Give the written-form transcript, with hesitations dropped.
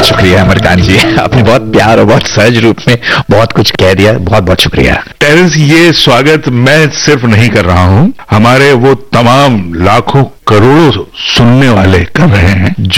बहुत शुक्रिया अमरकांत जी, आपने बहुत प्यार और बहुत सहज रूप में बहुत कुछ कह दिया, बहुत बहुत शुक्रिया। टेरेंस, ये स्वागत मैं सिर्फ नहीं कर रहा हूं, हमारे वो तमाम लाखों करोड़ों सुनने वाले कर रहे हैं जो